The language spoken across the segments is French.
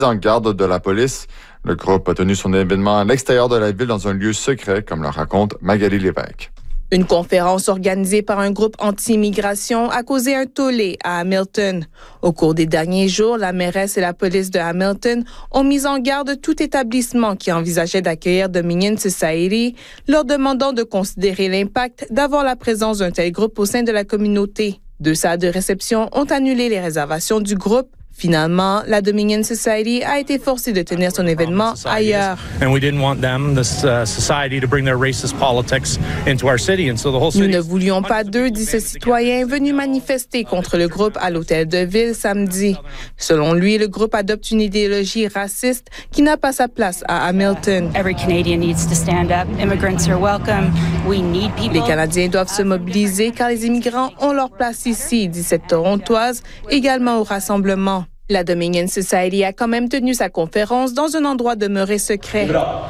en garde de la police. Le groupe a tenu son événement à l'extérieur de la ville dans un lieu secret, comme le raconte Magali Lévesque. Une conférence organisée par un groupe anti-immigration a causé un tollé à Hamilton. Au cours des derniers jours, la mairesse et la police de Hamilton ont mis en garde tout établissement qui envisageait d'accueillir Dominion Society, leur demandant de considérer l'impact d'avoir la présence d'un tel groupe au sein de la communauté. 2 salles de réception ont annulé les réservations du groupe. Finalement, la Dominion Society a été forcée de tenir son événement ailleurs. Nous ne voulions pas d'eux, dit ce citoyen venu manifester contre le groupe à l'hôtel de ville samedi. Selon lui, le groupe adopte une idéologie raciste qui n'a pas sa place à Hamilton. Les Canadiens doivent se mobiliser car les immigrants ont leur place ici, dit cette Torontoise, également au rassemblement. La Dominion Society a quand même tenu sa conférence dans un endroit demeuré secret.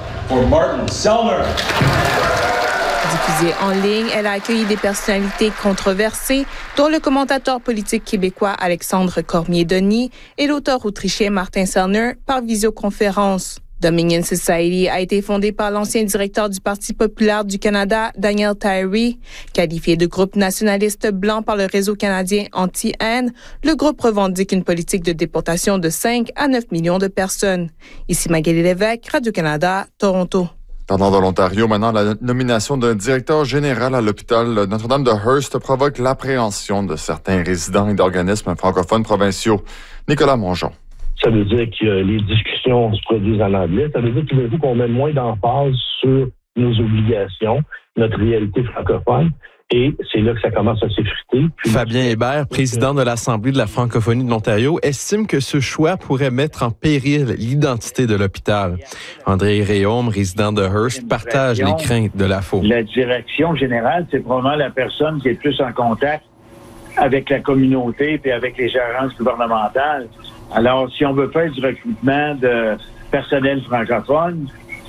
Diffusée en ligne, elle a accueilli des personnalités controversées, dont le commentateur politique québécois Alexandre Cormier-Denis et l'auteur autrichien Martin Sellner par visioconférence. Dominion Society a été fondée par l'ancien directeur du Parti populaire du Canada, Daniel Tyree. Qualifié de groupe nationaliste blanc par le réseau canadien Anti-Haine, le groupe revendique une politique de déportation de 5 à 9 millions de personnes. Ici Magali Lévesque, Radio-Canada, Toronto. Pendant de l'Ontario, maintenant, la nomination d'un directeur général à l'hôpital Notre-Dame de Hearst provoque l'appréhension de certains résidents et d'organismes francophones provinciaux. Nicolas Mongeon. Ça veut dire que les discussions se produisent en anglais. Ça veut dire tout d'un coup qu'on met moins d'emphase sur nos obligations, notre réalité francophone. Et c'est là que ça commence à s'effriter. Fabien Hébert, président de l'Assemblée de la francophonie de l'Ontario, estime que ce choix pourrait mettre en péril l'identité de l'hôpital. André Réaume, résident de Hearst, partage les craintes de la FO. La direction générale, c'est probablement la personne qui est plus en contact avec la communauté et avec les gérances gouvernementales. Alors, si on veut faire du recrutement de personnel francophone,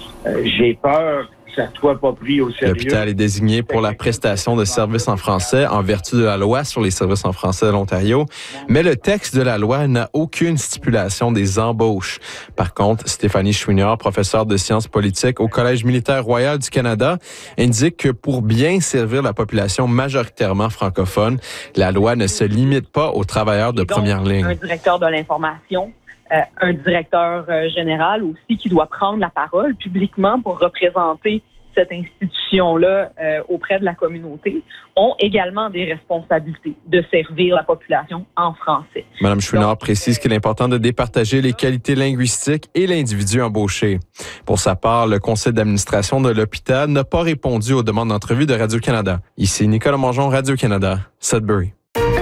j'ai peur que ça ne soit pas pris au sérieux. L'hôpital est désigné pour la prestation de services en français en vertu de la loi sur les services en français de l'Ontario, mais le texte de la loi n'a aucune stipulation des embauches. Par contre, Stéphanie Chouinard, professeure de sciences politiques au Collège militaire royal du Canada, indique que pour bien servir la population majoritairement francophone, la loi ne se limite pas aux travailleurs de première ligne. Un directeur de l'information, un directeur général aussi qui doit prendre la parole publiquement pour représenter cette institution-là auprès de la communauté, ont également des responsabilités de servir la population en français. Mme Chouinard précise qu'il est important de départager les qualités linguistiques et l'individu embauché. Pour sa part, le conseil d'administration de l'hôpital n'a pas répondu aux demandes d'entrevue de Radio-Canada. Ici Nicolas Mongeon, Radio-Canada, Sudbury.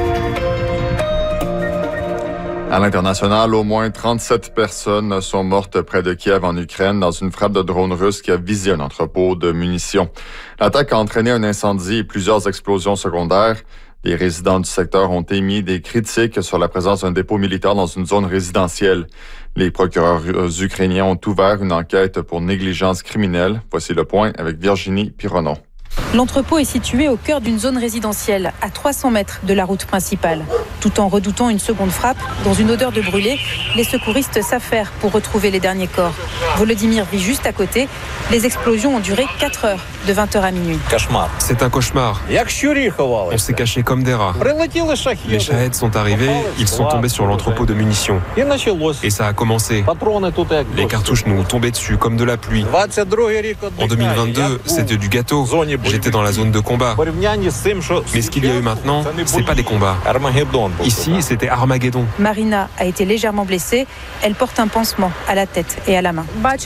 À l'international, au moins 37 personnes sont mortes près de Kiev en Ukraine dans une frappe de drone russe qui a visé un entrepôt de munitions. L'attaque a entraîné un incendie et plusieurs explosions secondaires. Les résidents du secteur ont émis des critiques sur la présence d'un dépôt militaire dans une zone résidentielle. Les procureurs ukrainiens ont ouvert une enquête pour négligence criminelle. Voici le point avec Virginie Pironneau. L'entrepôt est situé au cœur d'une zone résidentielle, à 300 mètres de la route principale. Tout en redoutant une seconde frappe, dans une odeur de brûlé, les secouristes s'affairent pour retrouver les derniers corps. Volodymyr vit juste à côté. Les explosions ont duré 4 heures, de 20h à minuit. C'est un cauchemar. On s'est caché comme des rats. Les Shaheds sont arrivés, ils sont tombés sur l'entrepôt de munitions. Et ça a commencé. Les cartouches nous tombaient dessus comme de la pluie. En 2022, c'était du gâteau. J'étais dans la zone de combat. Mais ce qu'il y a eu maintenant, c'est pas des combats. Ici, c'était Armageddon. Marina a été légèrement blessée. Elle porte un pansement à la tête et à la main.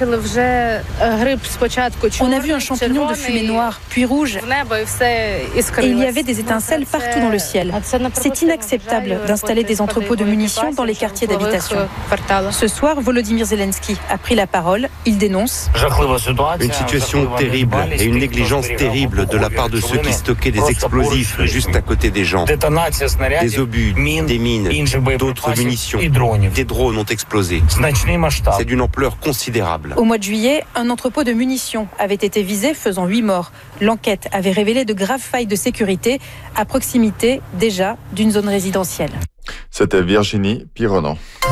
On a vu un champignon de fumée noire, puis rouge. Et il y avait des étincelles partout dans le ciel. C'est inacceptable d'installer des entrepôts de munitions dans les quartiers d'habitation. Ce soir, Volodymyr Zelensky a pris la parole. Il dénonce une situation terrible et une négligence terrible de la part de ceux qui stockaient des explosifs juste à côté des gens. Des obus, des mines, d'autres munitions, des drones ont explosé. C'est d'une ampleur considérable. Au mois de juillet, un entrepôt de munitions avait été visé, faisant 8 morts. L'enquête avait révélé de graves failles de sécurité à proximité déjà d'une zone résidentielle. C'était Virginie Pironneau.